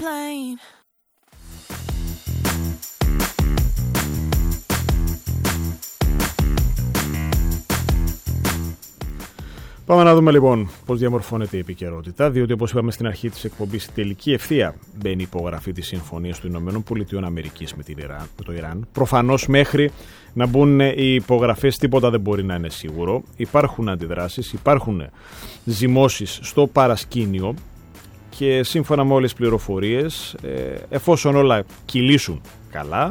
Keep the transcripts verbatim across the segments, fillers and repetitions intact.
plane. Πάμε να δούμε λοιπόν πώς διαμορφώνεται η επικαιρότητα, διότι όπως είπαμε στην αρχή της εκπομπής, στη τελική ευθεία μπαίνει η υπογραφή της συμφωνίας των Ηνωμένων Πολιτειών Αμερικής με, την Ιράν, με το Ιράν. Προφανώς μέχρι να μπουν οι υπογραφές τίποτα δεν μπορεί να είναι σίγουρο. Υπάρχουν αντιδράσεις, υπάρχουν ζυμώσεις στο παρασκήνιο και σύμφωνα με όλες τις πληροφορίες, εφόσον όλα κυλήσουν καλά,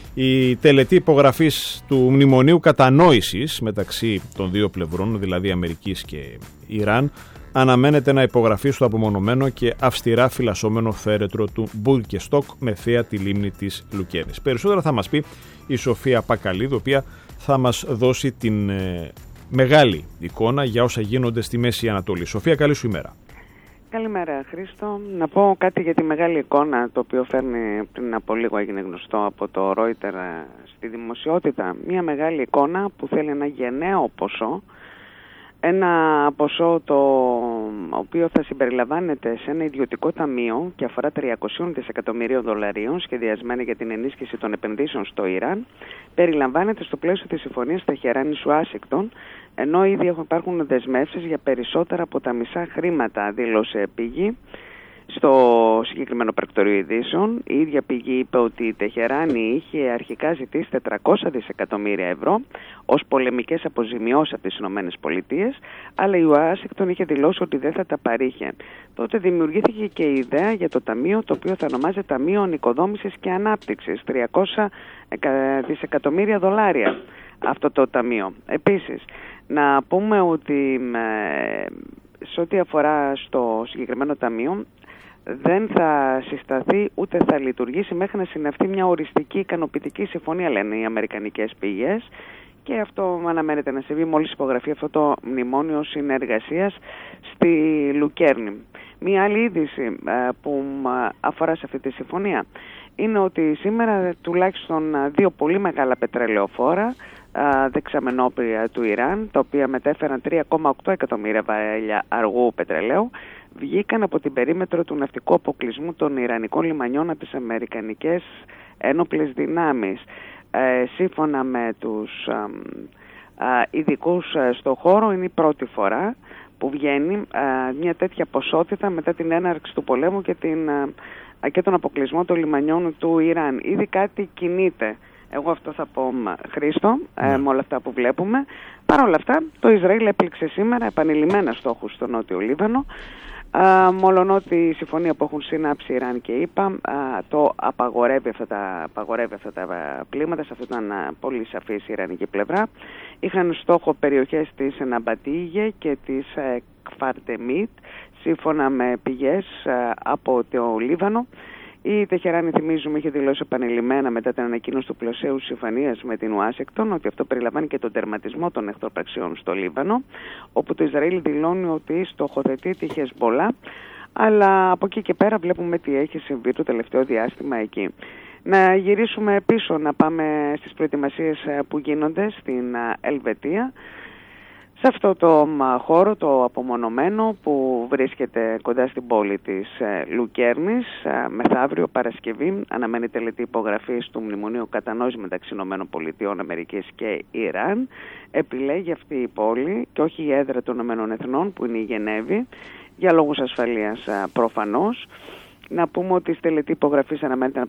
η τελετή υπογραφής του μνημονίου κατανόησης μεταξύ των δύο πλευρών, δηλαδή Αμερικής και Ιράν, αναμένεται να υπογραφεί στο απομονωμένο και αυστηρά φυλασσόμενο φέρετρο του Μπουρκεστόκ με θέα τη λίμνη της Λουκέρνης. Περισσότερα θα μας πει η Σοφία Πακαλίδου, η οποία θα μας δώσει την ε, μεγάλη εικόνα για όσα γίνονται στη Μέση Ανατολή. Σοφία, καλή σου ημέρα. Καλημέρα Χρήστο. Να πω κάτι για τη μεγάλη εικόνα, το οποίο φέρνει πριν από λίγο, έγινε γνωστό από το Reuters στη δημοσιότητα. Μια μεγάλη εικόνα που θέλει ένα γενναίο ποσό, ένα ποσό το οποίο θα συμπεριλαμβάνεται σε ένα ιδιωτικό ταμείο και αφορά τριακόσια δισεκατομμυρίων δολαρίων, σχεδιασμένα για την ενίσχυση των επενδύσεων στο Ιράν. Περιλαμβάνεται στο πλαίσιο της συμφωνίας Τεχεράνης Ουάσιγκτον, ενώ ήδη υπάρχουν δεσμεύσεις για περισσότερα από τα μισά χρήματα, δήλωσε πηγή στο συγκεκριμένο πρακτορείο ειδήσεων. Η ίδια πηγή είπε ότι η Τεχεράνη είχε αρχικά ζητήσει τετρακόσια δισεκατομμύρια ευρώ ως πολεμικές αποζημιώσεις από τις ΗΠΑ, αλλά η Ουάσιγκτον είχε δηλώσει ότι δεν θα τα παρήχε. Τότε δημιουργήθηκε και η ιδέα για το ταμείο, το οποίο θα ονομάζεται Ταμείο Ανοικοδόμησης και Ανάπτυξης, τριακόσια δισεκατομμύρια δολάρια αυτό το ταμείο. Επίσης, να πούμε ότι ε, σε ό,τι αφορά στο συγκεκριμένο ταμείο, δεν θα συσταθεί ούτε θα λειτουργήσει μέχρι να συναυθεί μια οριστική ικανοποιητική συμφωνία, λένε οι αμερικανικές πηγές, και αυτό αναμένεται να συμβεί μόλις υπογραφεί αυτό το μνημόνιο συνεργασίας στη Λουκέρνη. Μια άλλη είδηση που αφορά σε αυτή τη συμφωνία είναι ότι σήμερα τουλάχιστον δύο πολύ μεγάλα πετρελαιοφόρα δεξαμενόπλια του Ιράν, τα οποία μετέφεραν τρία κόμμα οκτώ εκατομμύρια βαρέλια αργού πετρελαίου, βγήκαν από την περίμετρο του ναυτικού αποκλεισμού των Ιρανικών λιμανιών από τις αμερικανικές ένοπλες δυνάμεις. Ε, σύμφωνα με τους α, α, ειδικούς α, στο χώρο, είναι η πρώτη φορά που βγαίνει α, μια τέτοια ποσότητα μετά την έναρξη του πολέμου και, την, α, και τον αποκλεισμό των λιμανιών του Ιράν. Ήδη κάτι κινείται. Εγώ αυτό θα πω, Χρήστο, ε, με όλα αυτά που βλέπουμε. Παρ' όλα αυτά, το Ισραήλ έπληξε σήμερα επανειλημμένα στόχους στο Νότιο Λίβανο. Μολονότι η συμφωνία που έχουν συνάψει Ιράν και ΗΠΑ το απαγορεύει αυτά τα, απαγορεύει αυτά τα πλήματα. Σε αυτό ήταν πολύ σαφής η Ιρανική πλευρά. Είχαν στόχο περιοχές της Ναμπατίγε και της Κφαρτεμίτ, σύμφωνα με πηγές από το Λίβανο. Η Τεχεράνη, θυμίζουμε, είχε δηλώσει επανειλημμένα μετά την ανακοίνωση του πλαισίου συμφωνίας με την Ουάσιγκτον ότι αυτό περιλαμβάνει και τον τερματισμό των εχθροπραξιών στο Λίβανο, όπου το Ισραήλ δηλώνει ότι στοχοθετεί τη Χεσμπολά, αλλά από εκεί και πέρα βλέπουμε τι έχει συμβεί το τελευταίο διάστημα εκεί. Να γυρίσουμε πίσω, να πάμε στις προετοιμασίες που γίνονται στην Ελβετία. Σε αυτό το χώρο, το απομονωμένο που βρίσκεται κοντά στην πόλη της Λουκέρνης, μεθαύριο Παρασκευή αναμένει τελετή υπογραφής του Μνημονίου Κατανόησης μεταξύ ΗΠΑ και Ιράν. Επιλέγει αυτή η πόλη και όχι η έδρα των ΗΕ που είναι η Γενέβη, για λόγους ασφαλείας προφανώς. Να πούμε ότι στη τελετή υπογραφής αναμένεται να